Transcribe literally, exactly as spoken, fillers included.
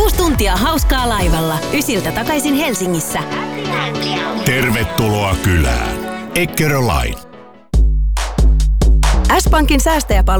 Kuusi tuntia hauskaa laivalla. Ysiltä takaisin Helsingissä. Tervetuloa kylään. Eckerö Line. S-Pankin säästäjäpalvelu